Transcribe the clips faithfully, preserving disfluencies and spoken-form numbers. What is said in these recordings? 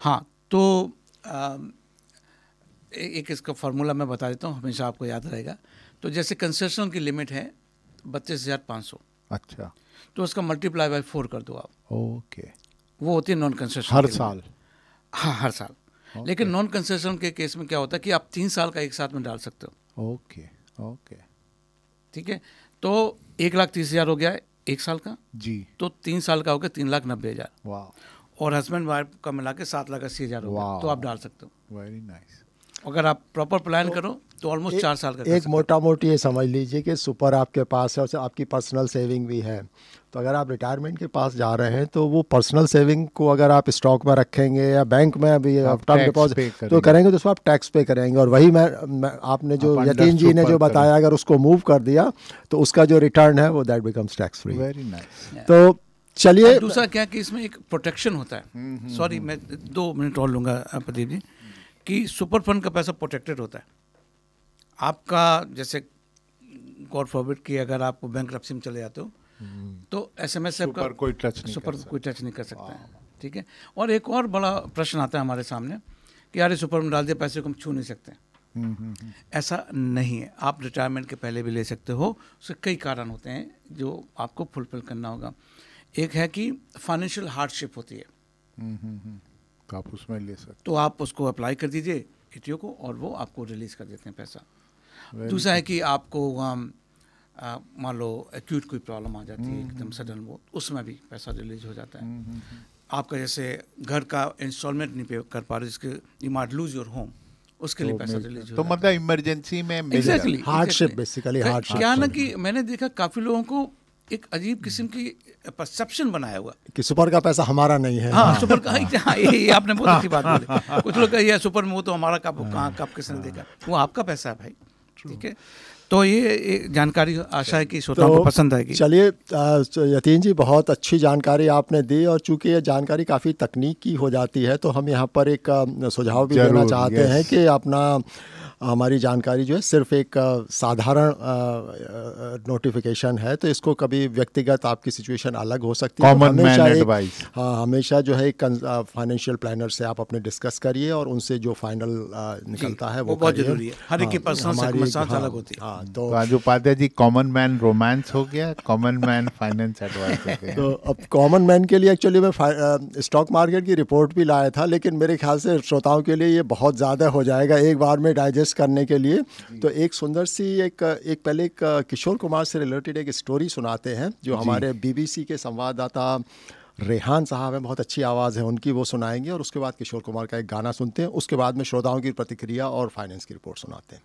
हाँ, तो आ, एक इसका फार्मूला मैं बता देता हूँ, हमेशा आपको याद रहेगा। तो जैसे कंसेशनल की लिमिट है बत्तीस हज़ार पाँच सौ, अच्छा, तो उसका मल्टीप्लाई बाय फोर कर दो आप। ओके। वो होती है नॉन कंसेशनल हर साल? हाँ, हर साल। okay. लेकिन नॉन कंसेशनल के केस में क्या होता है कि आप तीन साल का एक साथ में डाल सकते हो। ओके ओके, ठीक है। तो एक लाख तीस हज़ार हो गया है एक साल का जी, तो तीन साल का हो गया तीन लाख नब्बे हज़ार, वाह, और हस्बैंड वाइफ का मिला के सात लाख अस्सी हज़ार हो गया, तो आप डाल सकते हो। Very nice. अगर आप प्रॉपर प्लान तो करो तो ऑलमोस्ट चार साल का कर एक सकते मोटा मोटी ये समझ लीजिए कि सुपर आपके पास है और आपकी पर्सनल सेविंग भी है। तो अगर आप रिटायरमेंट के पास जा रहे हैं तो वो पर्सनल सेविंग को अगर आप स्टॉक में रखेंगे या बैंक में अभी टर्म डिपॉजिट तो करेंगे तो उसको आप टैक्स पे करेंगे। और वही मैं, मैं आपने जो यतीन जी ने जो बताया, अगर उसको मूव कर दिया तो उसका जो रिटर्न है वो that becomes tax free. Very nice. तो चलिए, दूसरा क्या कि इसमें एक प्रोटेक्शन होता है। सॉरी, मैं दो मिनट और लूँगा प्रदीप जी, कि सुपर फंड का पैसा प्रोटेक्टेड होता है आपका। जैसे गॉड फॉरबिड कि अगर आप बैंकरप्सी में चले जाते हो तो एसएमएस ऐप का कोई टच नहीं सुपर कर कोई टच नहीं कर सकता है। ठीक है। और एक और बड़ा प्रश्न आता है हमारे सामने कि यार सुपर में डाल दिया पैसे को हम छू नहीं सकते। ऐसा नहीं है, आप रिटायरमेंट के पहले भी ले सकते हो। उसके कई कारण होते हैं जो आपको फुलफिल करना होगा। एक है कि फाइनेंशियल हार्डशिप होती है, तो आप उसमें ले सकते, तो आप उसको अप्लाई कर दीजिए ईटीओ को और वो आपको रिलीज कर देते हैं पैसा। दूसरा है कि आपको मान लो एक्यूट कोई प्रॉब्लम आ जाती है एकदम सडन, वो उसमें भी पैसा रिलीज हो जाता है। आपका जैसे घर का इंस्टॉलमेंट नहीं पे कर पा रहे, जिसके you might lose your home, उसके लिए पैसा रिलीज हो तो मतलब इमरजेंसी में एग्जैक्टली हार्डशिप, बेसिकली हार्डशिप। क्या ना कि मैंने देखा काफी लोगों को एक अजीब किस्म की परसेप्शन बनाया हुआ कि सुपर का पैसा हमारा नहीं है। हाँ, सुपर का, हाँ, ये, ये आपने बहुत अच्छी बात बोली। कुछ लोग कहिए सुपर में वो तो हमारा कब कहाँ कब किसने देखा, वो आपका पैसा है भाई। ठीक है। तो ये जानकारी आशा है कि श्रोताओं तो को पसंद आएगी। चलिए यतीन जी, बहुत अच्छी जानकारी आपने दी, और चूंकि ये जानकारी काफ़ी तकनीकी हो जाती है तो हम यहाँ पर एक सुझाव भी देना चाहते हैं कि अपना हमारी जानकारी जो है सिर्फ एक साधारण नोटिफिकेशन है, तो इसको कभी व्यक्तिगत आपकी सिचुएशन अलग हो सकती है। कॉमन मैन हमेशा एडवाइस, हाँ, हमेशा जो है फाइनेंशियल प्लानर से आप अपने डिस्कस करिए और उनसे जो फाइनल निकलता है वो, वो बहुत जरूरी है। हर एक की पर्सनल सर्कमस्टेंस अलग होती है। हाँ, तो Raju Upadhyay ji, common man romance हो गया, कॉमन मैन फाइनेंस एडवाइस हो गया। तो अब कॉमन मैन के लिए एक्चुअली मैं स्टॉक मार्केट की रिपोर्ट भी लाया था, लेकिन मेरे ख्याल से श्रोताओं के लिए ये बहुत ज़्यादा हो जाएगा एक बार में डाइजेस्ट करने के लिए। तो एक सुंदर सी एक एक पहले एक किशोर कुमार से रिलेटेड एक स्टोरी सुनाते हैं जो हमारे बीबीसी के संवाददाता रेहान साहब हैं, बहुत अच्छी आवाज़ है उनकी, वो सुनाएंगे। और उसके बाद किशोर कुमार का एक गाना सुनते हैं, उसके बाद में श्रोताओं की प्रतिक्रिया और फाइनेंस की रिपोर्ट सुनाते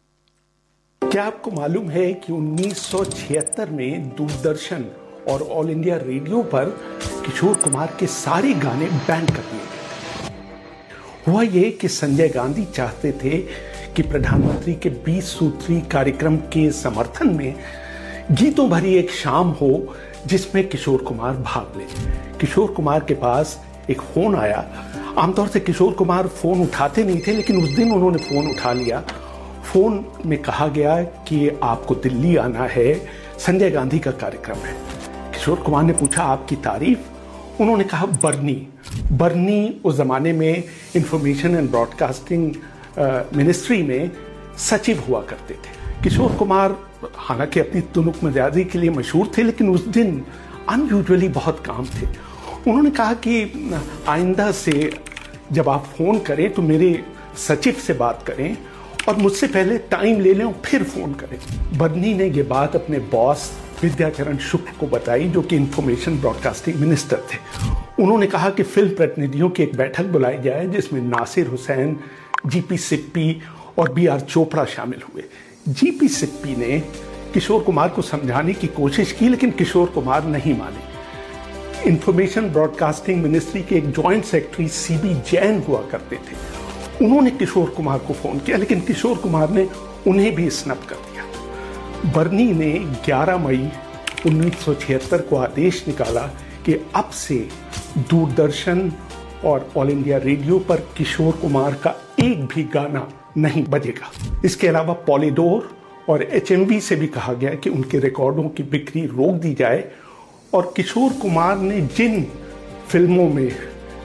हैं। क्या आपको मालूम है कि उन्नीस सौ छिहत्तर में दूरदर्शन और ऑल इंडिया रेडियो पर किशोर कुमार के सारे गाने बैन कर दिए गए? हुआ ये कि संजय गांधी चाहते थे कि प्रधानमंत्री के बीस सूत्री कार्यक्रम के समर्थन में गीतों भरी एक शाम हो जिसमें किशोर कुमार भाग ले। किशोर कुमार के पास एक फोन आया। आमतौर से किशोर कुमार फोन उठाते नहीं थे, लेकिन उस दिन उन्होंने फोन उठा लिया। फोन में कहा गया कि आपको दिल्ली आना है, संजय गांधी का कार्यक्रम है। किशोर कुमार ने पूछा आपकी तारीफ? उन्होंने कहा बर्नी। बर्नी उस जमाने में इंफॉर्मेशन एंड ब्रॉडकास्टिंग मिनिस्ट्री में सचिव हुआ करते थे। किशोर कुमार हालांकि अपनी तुनुक मजाजी के लिए मशहूर थे, लेकिन उस दिन अनयूजुअली बहुत काम थे। उन्होंने कहा कि आइंदा से जब आप फोन करें तो मेरे सचिव से बात करें और मुझसे पहले टाइम ले लें और फिर फोन करें। बर्नी ने ये बात अपने बॉस विद्याचरण शुक्ल को बताई, जो कि इंफॉर्मेशन ब्रॉडकास्टिंग मिनिस्टर थे। उन्होंने कहा कि फिल्म प्रतिनिधियों की एक बैठक बुलाई जाए जिसमें नासिर हुसैन, जीपी सिप्पी और बी आर चोपड़ा शामिल हुए। जीपी सिप्पी ने किशोर कुमार को समझाने की कोशिश की, लेकिन किशोर कुमार नहीं माने। इंफॉर्मेशन ब्रॉडकास्टिंग मिनिस्ट्री के एक जॉइंट सेक्रेटरी सीबी जैन हुआ करते थे। उन्होंने किशोर कुमार को फोन किया, लेकिन किशोर कुमार ने उन्हें भी स्नप कर दिया। बर्नी ने ग्यारह मई उन्नीस सौ छिहत्तर को आदेश निकाला कि अब से दूरदर्शन और ऑल इंडिया रेडियो पर किशोर कुमार का एक भी गाना नहीं बजेगा। इसके अलावा पॉलीडोर और एचएमवी से भी कहा गया कि उनके रिकॉर्डों की बिक्री रोक दी जाए। और किशोर कुमार ने जिन फिल्मों में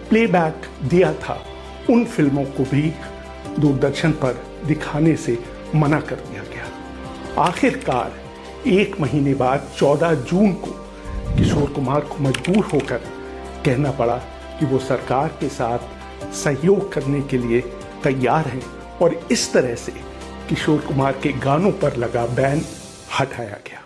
प्लेबैक दिया था, उन फिल्मों को भी दूरदर्शन पर दिखाने से मना कर दिया गया। आखिरकार एक महीने बाद चौदह जून को किशोर कुमार को मजबूर होकर कहना पड़ा कि वो सरकार के साथ सहयोग करने के लिए तैयार हैं और इस तरह से किशोर कुमार के गानों पर लगा बैन हटाया गया।